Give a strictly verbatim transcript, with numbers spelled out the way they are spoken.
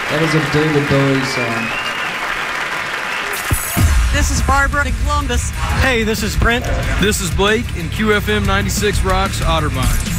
That is a David Bowie song. This is Barbara in Columbus. Hey, this is Brent. This is Blake, and Q F M ninety-six Rocks Otterbein.